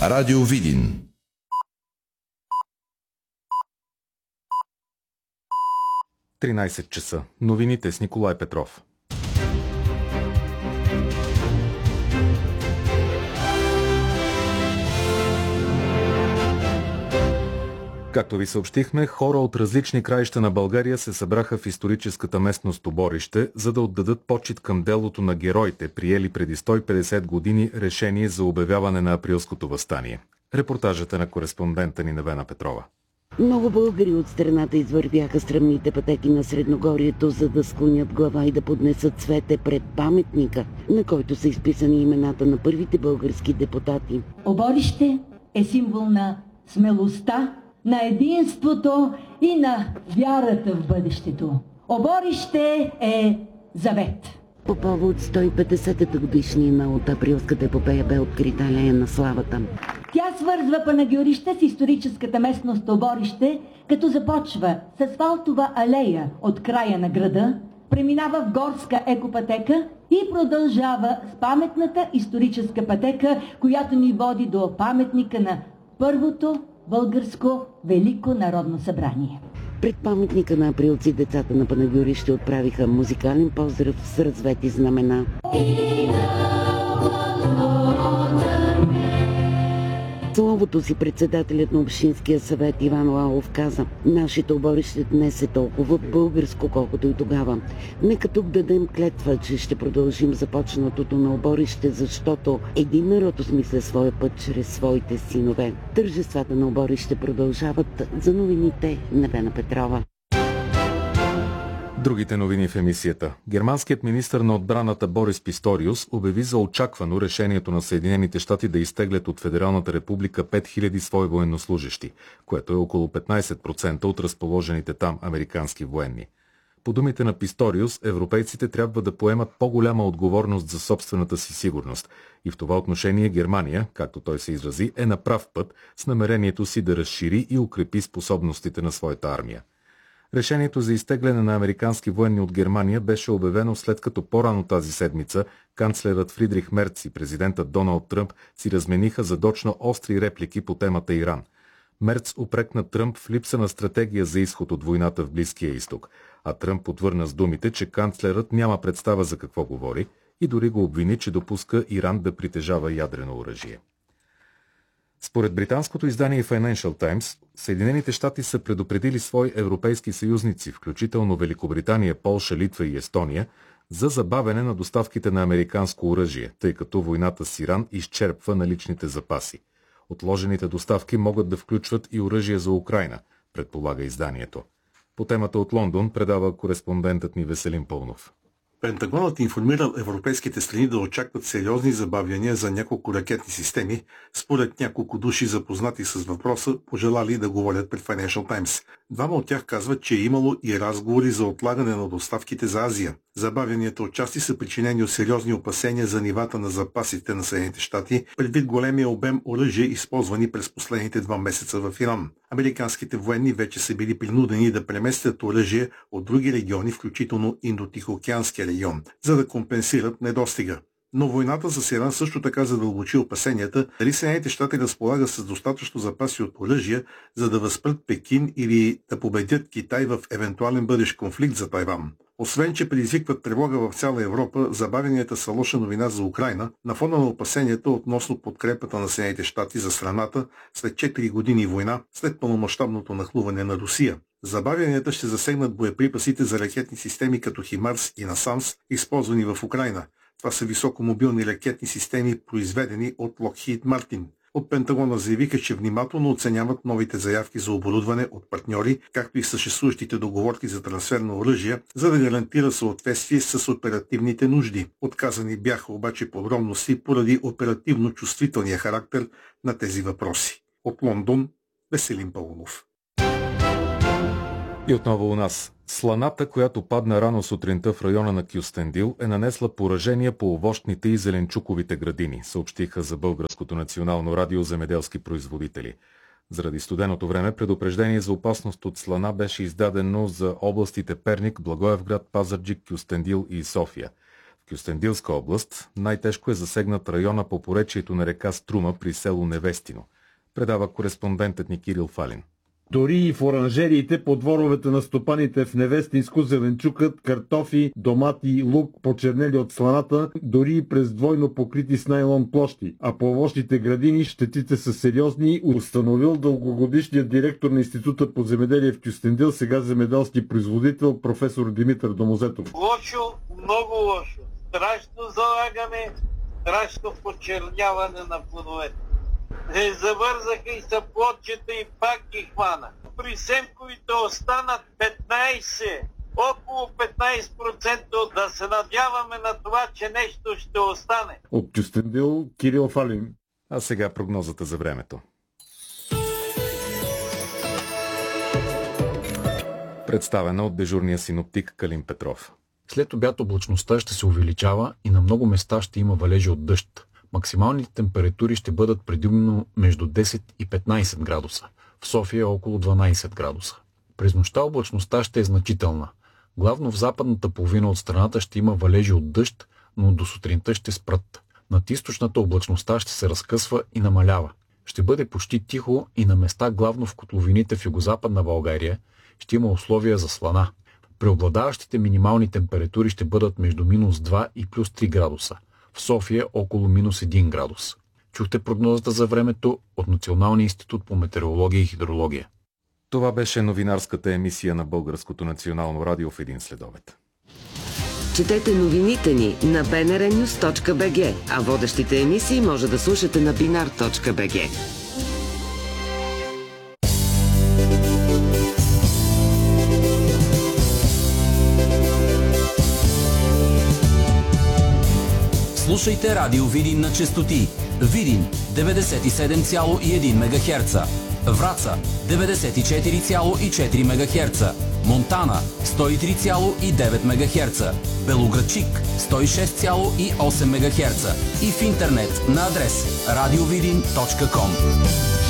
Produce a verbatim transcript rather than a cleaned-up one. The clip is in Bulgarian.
Радио Видин. тринайсет часа. Новините с Николай Петров. Както ви съобщихме, хора от различни краища на България се събраха в историческата местност Оборище, за да отдадат почит към делото на героите, приели преди сто и петдесет години решение за обявяване на априлското въстание. Репортажът е на кореспондента ни Невена Петрова. Много българи от страната извървяха стръмните пътеки на Средногорието, за да склонят глава и да поднесат цвете пред паметника, на който са изписани имената на първите български депутати. Оборище е символ на смелостта, на единството и на вярата в бъдещето. Оборище е завет. По повод сто и петдесетата годишнина от априлската епопея бе открита алея на славата. Тя свързва Панагюрище с историческата местност Оборище, като започва с асфалтова алея от края на града, преминава в горска екопътека и продължава с паметната историческа пътека, която ни води до паметника на първото българско Велико народно събрание. Пред паметника на априлци децата на Панагюрище отправиха музикален поздрав с развети знамена. Словото си председателят на Общинския съвет Иван Лалов каза: нашето Оборище днес е толкова българско, колкото и тогава. Нека тук дадем клетва, че ще продължим започнатото на Оборище, защото един народ осмисля своя път чрез своите синове. Тържествата на Оборище продължават. За новините Невена Петрова. Другите новини в емисията. Германският министър на отбраната Борис Писториус обяви за очаквано решението на Съединените щати да изтеглят от Федералната република пет хиляди свои военнослужещи, което е около петнайсет процента от разположените там американски военни. По думите на Писториус, европейците трябва да поемат по-голяма отговорност за собствената си сигурност и в това отношение Германия, както той се изрази, е на прав път с намерението си да разшири и укрепи способностите на своята армия. Решението за изтегляне на американски военни от Германия беше обявено след като по-рано тази седмица канцлерът Фридрих Мерц и президентът Доналд Тръмп си размениха задочно остри реплики по темата Иран. Мерц упрекна Тръмп в липса на стратегия за изход от войната в Близкия изток, а Тръмп потвърна с думите, че канцлерът няма представа за какво говори и дори го обвини, че допуска Иран да притежава ядрено оръжие. Според британското издание Financial Times, Съединените щати са предупредили свои европейски съюзници, включително Великобритания, Полша, Литва и Естония, за забавяне на доставките на американско оръжие, тъй като войната с Иран изчерпва наличните запаси. Отложените доставки могат да включват и оръжие за Украйна, предполага изданието. По темата от Лондон предава кореспондентът ни Веселин Пълнов. Пентагонът информирал европейските страни да очакват сериозни забавяния за няколко ракетни системи, според няколко души запознати с въпроса, пожелали да говорят пред Financial Times. Двама от тях казват, че е имало и разговори за отлагане на доставките за Азия. Забавянията отчасти са причинени от сериозни опасения за нивата на запасите на Съединените щати, предвид големия обем оръжие, използвани през последните два месеца в Иран. Американските военни вече са били принудени да преместят оръжие от други региони, включително Индотихоокеанския регион, за да компенсират недостига. Но войната с Иран също така задълбочи опасенията дали Съединените щати разполагат с достатъчно запаси от оръжия, за да възпрат Пекин или да победят Китай в евентуален бъдещ конфликт за Тайван. Освен, че предизвикват тревога в цяла Европа, забавянията са лоша новина за Украйна на фона на опасенията относно подкрепата на Съединените щати за страната след четири години война, след пълномащабното нахлуване на Русия. Забавянията ще засегнат боеприпасите за ракетни системи като Химарс и Насамс, използвани в Украйна. Това са високомобилни ракетни системи, произведени от Lockheed Martin. От Пентагона заявиха, че внимателно оценяват новите заявки за оборудване от партньори, както и съществуващите договорки за трансфер на оръжия, за да гарантира съответствие с оперативните нужди. Отказани бяха обаче подробности поради оперативно чувствителния характер на тези въпроси. От Лондон, Веселин Пълнов. И отново у нас. Сланата, която падна рано сутринта в района на Кюстендил, е нанесла поражения по овощните и зеленчуковите градини, съобщиха за Българското национално радио земеделски производители. Заради студеното време предупреждение за опасност от слана беше издадено за областите Перник, Благоевград, Пазарджик, Кюстендил и София. Кюстендилска област най-тежко е засегнат района по поречието на река Струма при село Невестино, предава кореспондентът ни Кирил Фалин. Дори и в оранжериите по дворовете на стопаните в Невестинско зеленчукът, картофи, домати, лук, почернели от сланата, дори и през двойно покрити с найлон площи. А по овощните градини щетите са сериозни, установил дългогодишният директор на Института по земеделие в Кюстендил, сега земеделски производител, професор Димитър Домозетов. Лошо, много лошо. Страшно залагане, страшно почерняване на плодовете. Завързаха и са плодчета и пак ги хвана. При семковите останат петнайсет, около петнайсет процента, да се надяваме на това, че нещо ще остане. От Кюстендил, Кирил Фалин. А сега прогнозата за времето. Представена от дежурния синоптик Калин Петров. След обяд облачността ще се увеличава и на много места ще има валежи от дъжд. Максималните температури ще бъдат предимно между десет и петнайсет градуса. В София около дванайсет градуса. През нощта облачността ще е значителна. Главно в западната половина от страната ще има валежи от дъжд, но до сутринта ще спрат. Над източната облачността ще се разкъсва и намалява. Ще бъде почти тихо и на места, главно в котловините в югозападна България, ще има условия за слана. Преобладаващите минимални температури ще бъдат между минус два и плюс три градуса. В София около минус един градус. Чухте прогнозата за времето от Националния институт по метеорология и хидрология. Това беше новинарската емисия на Българското национално радио в един следобед. Четете новините ни на би ен ар нюс точка би джи, а водещите емисии може да слушате на бинар точка би джи. Слушайте Радио Видин на честоти Видин деветдесет и седем цяло и едно мегахерца, Враца деветдесет и четири цяло и четири мегахерца, Монтана сто и три цяло и девет мегахерца, Белоградчик сто и шест цяло и осем мегахерца и в интернет на адрес радиовидин точка ком.